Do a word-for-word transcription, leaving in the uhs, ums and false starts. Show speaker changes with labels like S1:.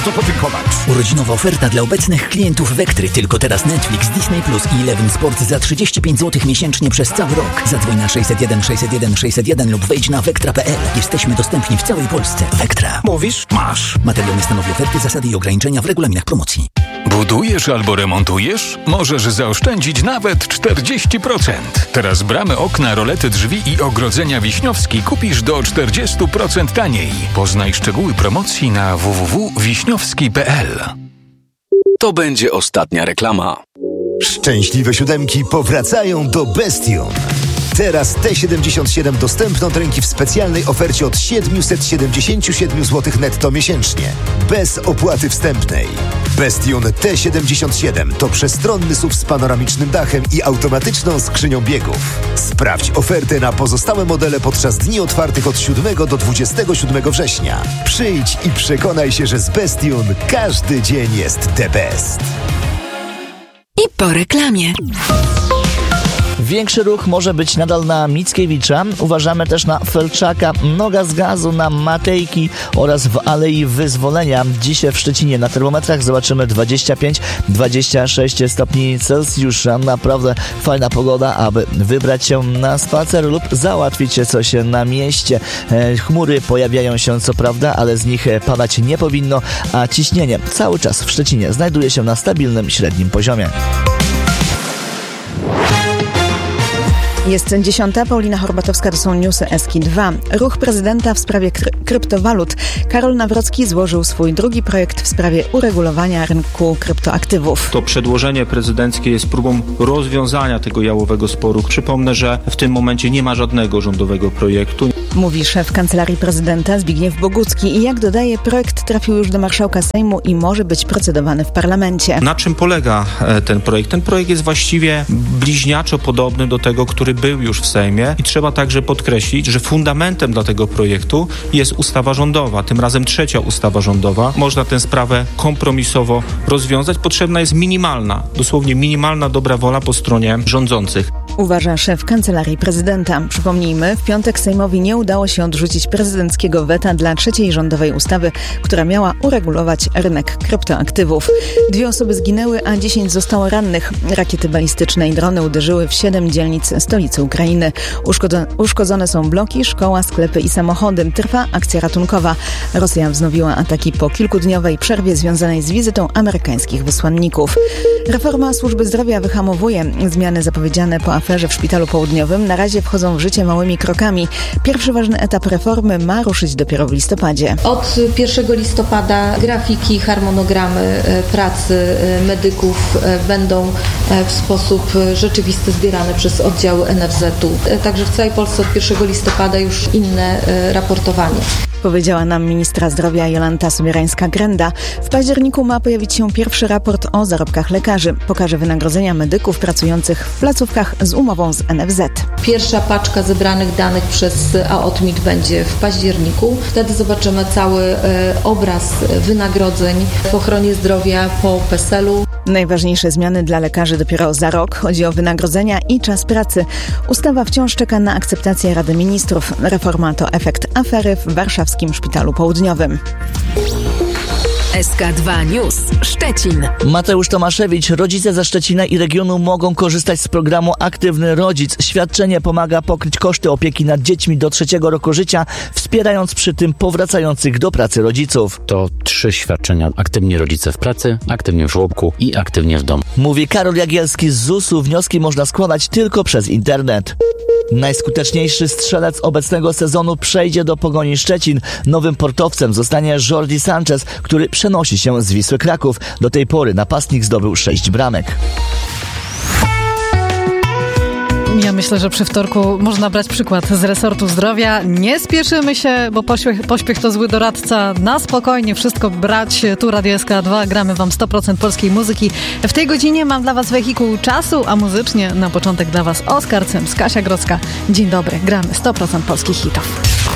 S1: bardzo podziękować.
S2: Urodzinowa oferta dla obecnych klientów Vektry. Tylko teraz Netflix, Disney Plus i Eleven Sport za trzydzieści pięć złotych miesięcznie przez cały rok. Zadzwoń na sześćset jeden sześćset jeden sześćset jeden lub wejdź na vektra kropka p l. Jesteśmy dostępni w całej Polsce. Vektra.
S1: Mówisz? Masz.
S2: Materiał nie stanowi oferty, zasady i ograniczenia w regulaminach promocji.
S3: Budujesz albo remontujesz? Możesz zaoszczędzić nawet czterdzieści procent. Teraz bramy, okna, rolety drzwi i ogrodzenia Wiśniowski kupisz do czterdzieści procent taniej. Poznaj szczegóły promocji na w w w kropka wiśniowski kropka p l.
S4: To będzie ostatnia reklama.
S5: Szczęśliwe siódemki powracają do Bestion. Teraz T siedemdziesiąt siedem dostępne od ręki w specjalnej ofercie od siedemset siedemdziesiąt siedem złotych netto miesięcznie. Bez opłaty wstępnej. Bestion T siedemdziesiąt siedem to przestronny S U V z panoramicznym dachem i automatyczną skrzynią biegów. Sprawdź ofertę na pozostałe modele podczas dni otwartych od siódmego do dwudziestego siódmego września. Przyjdź i przekonaj się, że z Bestion każdy dzień jest the best.
S6: I po reklamie.
S7: Większy ruch może być nadal na Mickiewicza. Uważamy też na Felczaka, Noga z gazu na Matejki oraz w Alei Wyzwolenia. Dzisiaj w Szczecinie na termometrach zobaczymy dwadzieścia pięć dwadzieścia sześć stopni Celsjusza. Naprawdę fajna pogoda, aby wybrać się na spacer lub załatwić coś na mieście. Chmury pojawiają się co prawda, ale z nich padać nie powinno, a ciśnienie cały czas w Szczecinie znajduje się na stabilnym średnim poziomie.
S8: Jest dziesiąta. Paulina Horbatowska, to są newsy Eski dwa. Ruch prezydenta w sprawie kry- kryptowalut. Karol Nawrocki złożył swój drugi projekt w sprawie uregulowania rynku kryptoaktywów.
S9: To przedłożenie prezydenckie jest próbą rozwiązania tego jałowego sporu. Przypomnę, że w tym momencie nie ma żadnego rządowego projektu.
S8: Mówi szef Kancelarii Prezydenta Zbigniew Bogucki i jak dodaje, projekt trafił już do marszałka Sejmu i może być procedowany w parlamencie.
S9: Na czym polega ten projekt? Ten projekt jest właściwie bliźniaczo podobny do tego, który był już w Sejmie i trzeba także podkreślić, że fundamentem dla tego projektu jest ustawa rządowa, tym razem trzecia ustawa rządowa. Można tę sprawę kompromisowo rozwiązać. Potrzebna jest minimalna, dosłownie minimalna dobra wola po stronie rządzących.
S8: Uważa szef Kancelarii Prezydenta. Przypomnijmy, w piątek Sejmowi nie udało się odrzucić prezydenckiego weta dla trzeciej rządowej ustawy, która miała uregulować rynek kryptoaktywów. Dwie osoby zginęły, a dziesięć zostało rannych. Rakiety balistyczne i drony uderzyły w siedem dzielnic stolicy Ukrainy. Uszkodzone, uszkodzone są bloki, szkoła, sklepy i samochody. Trwa akcja ratunkowa. Rosja wznowiła ataki po kilkudniowej przerwie związanej z wizytą amerykańskich wysłanników. Reforma służby zdrowia wyhamowuje. Zmiany zapowiedziane po aferze w Szpitalu Południowym na razie wchodzą w życie małymi krokami. Pierwszy ważny etap reformy ma ruszyć dopiero w listopadzie.
S10: Od pierwszego listopada grafiki, harmonogramy pracy medyków będą w sposób rzeczywisty zbierane przez oddziały N F Z u. Także w całej Polsce od pierwszego listopada już inne raportowanie.
S8: Powiedziała nam ministra zdrowia Jolanta Sobierańska-Grenda. W październiku ma pojawić się pierwszy raport o zarobkach lekarzy. Pokaże wynagrodzenia medyków pracujących w placówkach z umową z N F Z.
S10: Pierwsza paczka zebranych danych przez A O T M I T będzie w październiku. Wtedy zobaczymy cały e, obraz wynagrodzeń w ochronie zdrowia po P E S E L u.
S8: Najważniejsze zmiany dla lekarzy dopiero za rok. Chodzi o wynagrodzenia i czas pracy. Ustawa wciąż czeka na akceptację Rady Ministrów. Reforma to efekt afery w warszawskim Szpitalu Południowym.
S6: S K dwa News Szczecin.
S7: Mateusz Tomaszewicz. Rodzice ze Szczecina i regionu mogą korzystać z programu Aktywny Rodzic. Świadczenie pomaga pokryć koszty opieki nad dziećmi do trzeciego roku życia, wspierając przy tym powracających do pracy rodziców.
S11: To trzy świadczenia. Aktywni rodzice w pracy, aktywnie w żłobku i aktywnie w domu.
S7: Mówi Karol Jagielski z Z U S u. Wnioski można składać tylko przez internet. Najskuteczniejszy strzelec obecnego sezonu przejdzie do Pogoni Szczecin. Nowym portowcem zostanie Jordi Sanchez, który przenosi się z Wisły Kraków. Do tej pory napastnik zdobył sześć bramek.
S12: Ja myślę, że przy wtorku można brać przykład z resortu zdrowia. Nie spieszymy się, bo pośpiech, pośpiech to zły doradca. Na spokojnie wszystko brać. Tu Radio S K dwa, gramy wam sto procent polskiej muzyki. W tej godzinie mam dla was wehikuł czasu, a muzycznie na początek dla was Oskar Cyms, Kasia Grodzka. Dzień dobry, gramy sto procent polskich hitów.